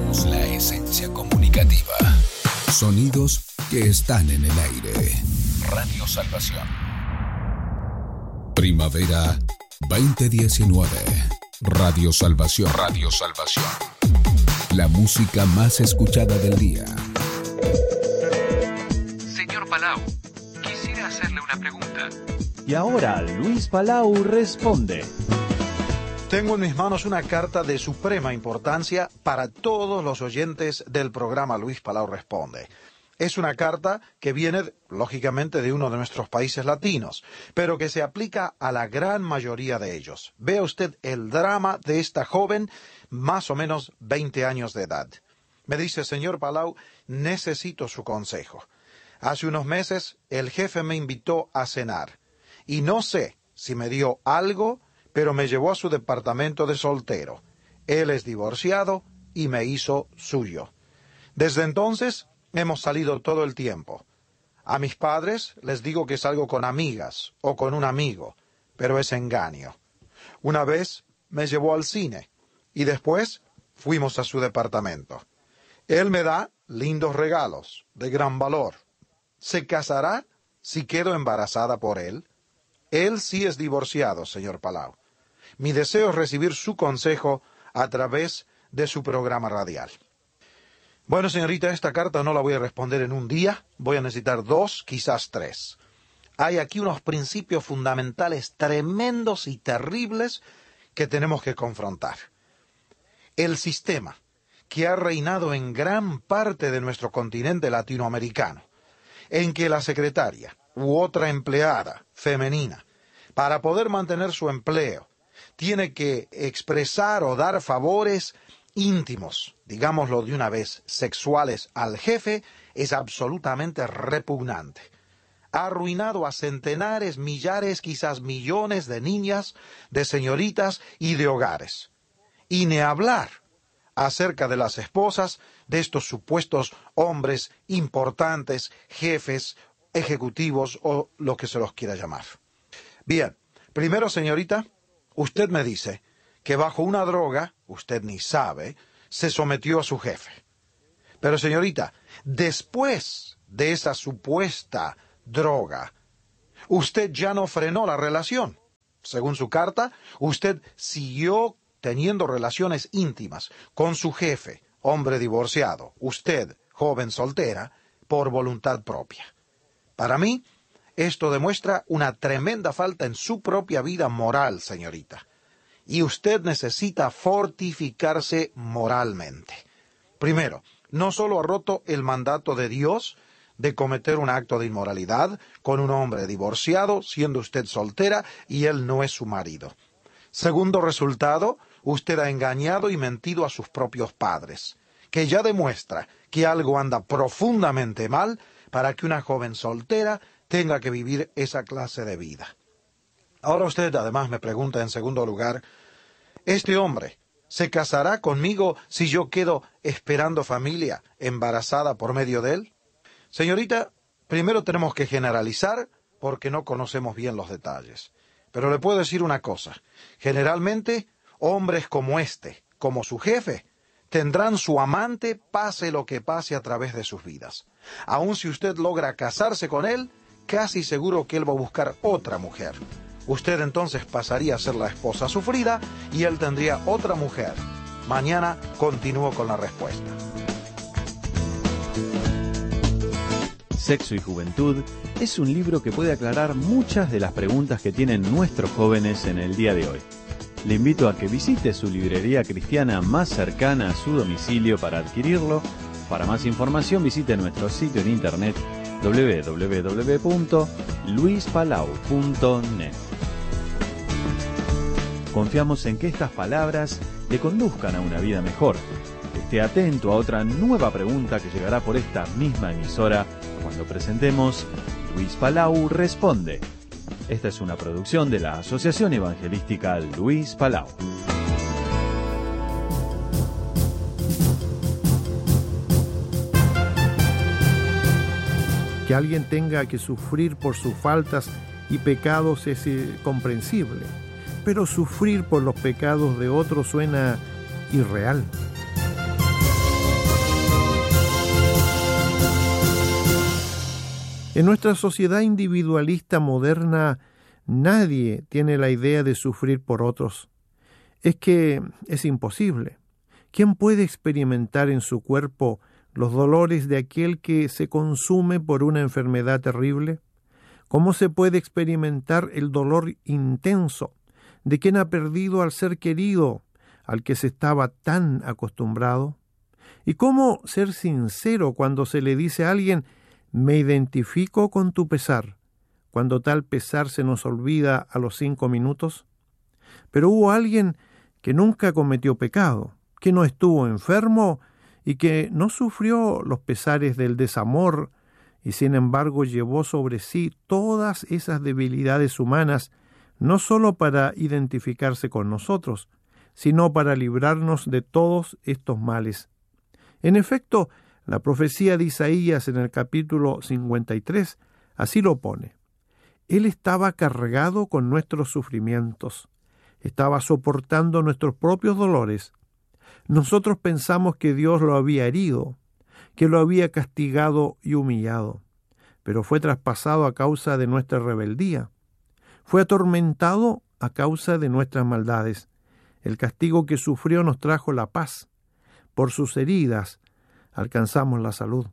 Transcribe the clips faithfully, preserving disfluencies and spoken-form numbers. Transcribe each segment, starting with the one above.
Somos la esencia comunicativa. Sonidos que están en el aire. Radio Salvación. Primavera veinte diecinueve. Radio Salvación. Radio Salvación. La música más escuchada del día. Señor Palau, quisiera hacerle una pregunta. Y ahora Luis Palau responde. Tengo en mis manos una carta de suprema importancia para todos los oyentes del programa Luis Palau Responde. Es una carta que viene, lógicamente, de uno de nuestros países latinos, pero que se aplica a la gran mayoría de ellos. Vea usted el drama de esta joven, más o menos veinte años de edad. Me dice, señor Palau, necesito su consejo. Hace unos meses el jefe me invitó a cenar, y no sé si me dio algo, pero me llevó a su departamento de soltero. Él es divorciado y me hizo suyo. Desde entonces hemos salido todo el tiempo. A mis padres les digo que salgo con amigas o con un amigo, pero es engaño. Una vez me llevó al cine y después fuimos a su departamento. Él me da lindos regalos de gran valor. ¿Se casará si quedo embarazada por él? Él sí es divorciado, señor Palau. Mi deseo es recibir su consejo a través de su programa radial. Bueno, señorita, esta carta no la voy a responder en un día. Voy a necesitar dos, quizás tres. Hay aquí unos principios fundamentales tremendos y terribles que tenemos que confrontar. El sistema que ha reinado en gran parte de nuestro continente latinoamericano, en que la secretaria u otra empleada femenina, para poder mantener su empleo, tiene que expresar o dar favores íntimos, digámoslo de una vez, sexuales al jefe, es absolutamente repugnante. Ha arruinado a centenares, millares, quizás millones de niñas, de señoritas y de hogares. Y ni hablar acerca de las esposas de estos supuestos hombres importantes, jefes, ejecutivos o lo que se los quiera llamar. Bien, primero, señorita, usted me dice que bajo una droga, usted ni sabe, se sometió a su jefe. Pero, señorita, después de esa supuesta droga, usted ya no frenó la relación. Según su carta, usted siguió teniendo relaciones íntimas con su jefe, hombre divorciado, usted, joven soltera, por voluntad propia. Para mí, esto demuestra una tremenda falta en su propia vida moral, señorita. Y usted necesita fortificarse moralmente. Primero, no solo ha roto el mandato de Dios de cometer un acto de inmoralidad con un hombre divorciado, siendo usted soltera y él no es su marido. Segundo resultado, usted ha engañado y mentido a sus propios padres, que ya demuestra que algo anda profundamente mal para que una joven soltera tenga que vivir esa clase de vida. Ahora usted además me pregunta en segundo lugar, ¿este hombre se casará conmigo si yo quedo esperando familia, embarazada por medio de él? Señorita, primero tenemos que generalizar porque no conocemos bien los detalles. Pero le puedo decir una cosa, generalmente hombres como este, como su jefe, tendrán su amante pase lo que pase a través de sus vidas. Aun si usted logra casarse con él, casi seguro que él va a buscar otra mujer. Usted entonces pasaría a ser la esposa sufrida y él tendría otra mujer. Mañana continúo con la respuesta. Sexo y Juventud es un libro que puede aclarar muchas de las preguntas que tienen nuestros jóvenes en el día de hoy. Le invito a que visite su librería cristiana más cercana a su domicilio para adquirirlo. Para más información visite nuestro sitio en internet doble u doble u doble u punto luis palau punto net. Confiamos en que estas palabras le conduzcan a una vida mejor. Esté atento a otra nueva pregunta que llegará por esta misma emisora cuando presentemos Luis Palau Responde. Esta es una producción de la Asociación Evangelística Luis Palau. Que alguien tenga que sufrir por sus faltas y pecados es comprensible, pero sufrir por los pecados de otros suena irreal. En nuestra sociedad individualista moderna, nadie tiene la idea de sufrir por otros. Es que es imposible. ¿Quién puede experimentar en su cuerpo los dolores de aquel que se consume por una enfermedad terrible? ¿Cómo se puede experimentar el dolor intenso de quien ha perdido al ser querido, al que se estaba tan acostumbrado? ¿Y cómo ser sincero cuando se le dice a alguien: me identifico con tu pesar, cuando tal pesar se nos olvida a los cinco minutos? Pero hubo alguien que nunca cometió pecado, que no estuvo enfermo y que no sufrió los pesares del desamor, y sin embargo llevó sobre sí todas esas debilidades humanas, no sólo para identificarse con nosotros, sino para librarnos de todos estos males. En efecto, la profecía de Isaías en el capítulo cincuenta y tres así lo pone. Él estaba cargado con nuestros sufrimientos, estaba soportando nuestros propios dolores. Nosotros pensamos que Dios lo había herido, que lo había castigado y humillado, pero fue traspasado a causa de nuestra rebeldía. Fue atormentado a causa de nuestras maldades. El castigo que sufrió nos trajo la paz. Por sus heridas alcanzamos la salud.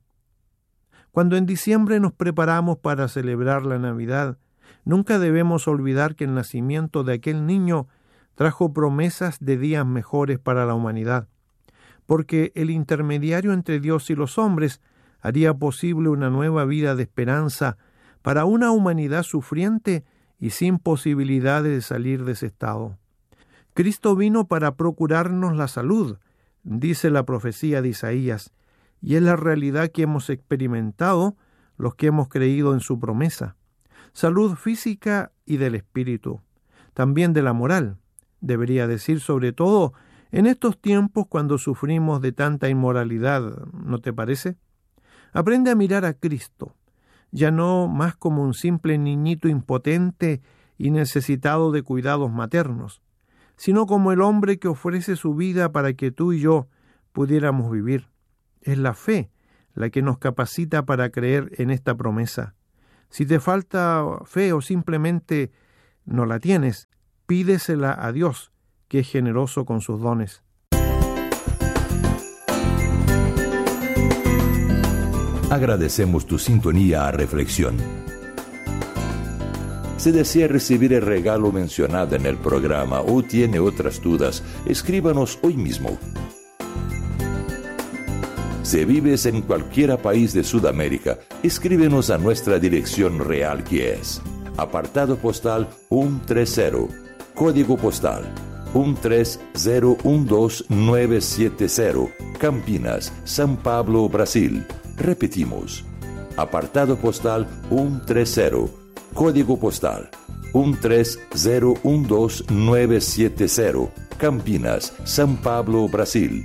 Cuando en diciembre nos preparamos para celebrar la Navidad, nunca debemos olvidar que el nacimiento de aquel niño trajo promesas de días mejores para la humanidad, porque el intermediario entre Dios y los hombres haría posible una nueva vida de esperanza para una humanidad sufriente y sin posibilidades de salir de ese estado. Cristo vino para procurarnos la salud, dice la profecía de Isaías, y es la realidad que hemos experimentado los que hemos creído en su promesa. Salud física y del espíritu, también de la moral, debería decir, sobre todo en estos tiempos cuando sufrimos de tanta inmoralidad, ¿no te parece? Aprende a mirar a Cristo, ya no más como un simple niñito impotente y necesitado de cuidados maternos, sino como el hombre que ofrece su vida para que tú y yo pudiéramos vivir. Es la fe la que nos capacita para creer en esta promesa. Si te falta fe o simplemente no la tienes, pídesela a Dios, que es generoso con sus dones. Agradecemos tu sintonía a Reflexión. Si desea recibir el regalo mencionado en el programa o tiene otras dudas, escríbanos hoy mismo. Si vives en cualquier país de Sudamérica, escríbenos a nuestra dirección real, que es apartado postal ciento treinta, código postal uno tres cero uno dos nueve siete cero, Campinas, São Paulo, Brasil. Repetimos, apartado postal ciento treinta, código postal uno tres cero uno dos nueve siete cero, Campinas, São Paulo, Brasil.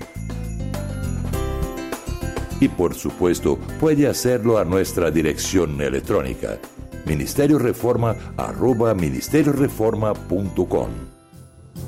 Y por supuesto, puede hacerlo a nuestra dirección electrónica, ministerio reforma arroba ministerio reforma punto com.